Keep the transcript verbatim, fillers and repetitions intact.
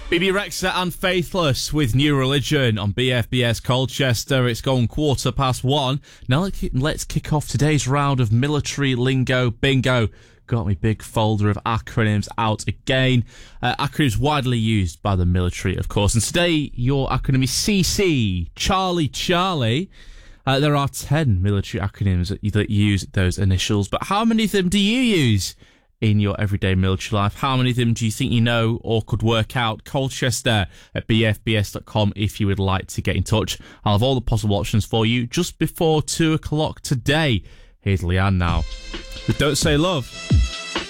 B B Rexha and Faithless with New Religion on B F B S Colchester. It's gone quarter past one. Now let's kick off today's round of military lingo bingo. Got me big folder of acronyms out again. Uh, acronyms widely used by the military, of course. And today your acronym is C C, Charlie Charlie. Uh, there are ten military acronyms that, that use those initials, but how many of them do you use in your everyday military life? How many of them do you think you know or could work out? Colchester at b f b s dot com if you would like to get in touch. I'll have all the possible options for you just before two o'clock today. Here's Leanne now with Don't Say Love.